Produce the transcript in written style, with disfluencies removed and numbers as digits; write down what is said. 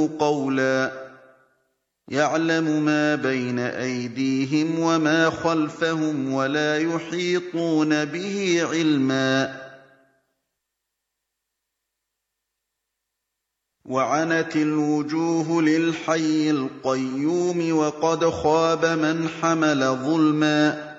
أَحْسَنُ قَوْلًا يَعْلَمُ مَا بَيْنَ أَيْدِيهِمْ وَمَا خَلْفَهُمْ وَلَا يُحِيطُونَ بِهِ عِلْمًا وَعَنَتِ الْوُجُوهُ لِلْحَيِّ الْقَيُّومِ وَقَدْ خَابَ مَنْ حَمَلَ ظُلْمًا